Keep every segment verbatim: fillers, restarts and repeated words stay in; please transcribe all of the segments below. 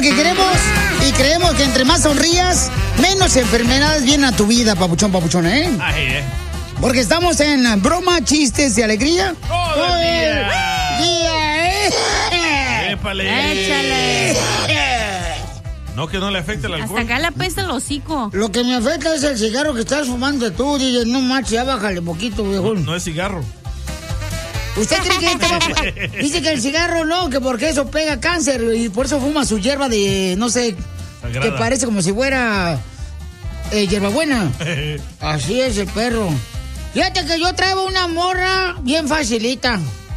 porque queremos y creemos que entre más sonrías, menos enfermedades vienen a tu vida, papuchón, papuchón, ¿eh? Ay, eh. Porque estamos en broma, chistes de alegría. Todo el día. día, ¿eh? Épale. Échale. No, que no le afecte el alcohol. Hasta acá le apesta el hocico. Lo que me afecta es el cigarro que estás fumando tú, D J. No manches, ya bájale poquito, viejo. No, no es cigarro. ¿Usted cree que esto va a... Dice que el cigarro no, que porque eso pega cáncer y por eso fuma su hierba de, no sé, Sagrada. que parece como si fuera eh, hierbabuena. Así es el perro. Fíjate que yo traigo una morra bien facilita.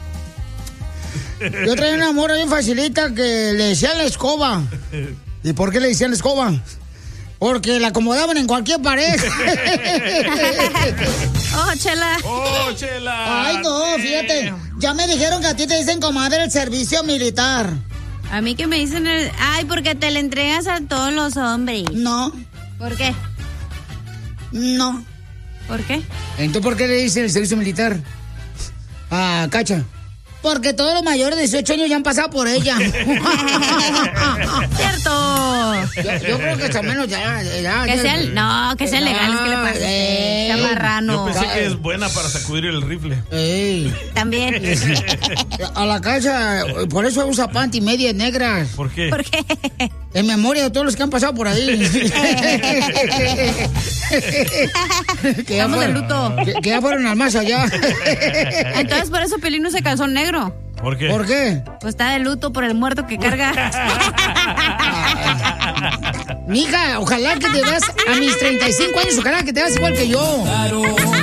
Yo traigo una morra bien facilita que le decían la escoba. ¿Y por qué le decían la escoba? Porque la acomodaban en cualquier pared. Oh, Chela. Oh, Chela. Ay, no, fíjate. Ya me dijeron que a ti te dicen comadre el servicio militar. A mí que me dicen, el... ay, porque te le entregas a todos los hombres. No. ¿Por qué? No. ¿Por qué? Entonces, ¿por qué le dicen el servicio militar? Ah, Cacha. Porque todos los mayores de dieciocho años ya han pasado por ella. ¡Cierto! Yo, yo creo que hasta menos ya... ya Que ya, sea, no, que sea legal, ¿qué le pasa? Eh, Sea marrano. Yo pensé que es buena para sacudir el rifle. Ey. También. A la Cacha, por eso usa panty medias negras. ¿Por qué? ¿Por qué? En memoria de todos los que han pasado por ahí. que, ya Estamos de fueron, luto. que, que ya fueron al más allá. Entonces, por eso Pelín no se calzó negro. ¿Por qué? ¿Por qué? Pues está de luto por el muerto que carga. Mija, ojalá que te veas a mis treinta y cinco años, ojalá que te veas igual que yo.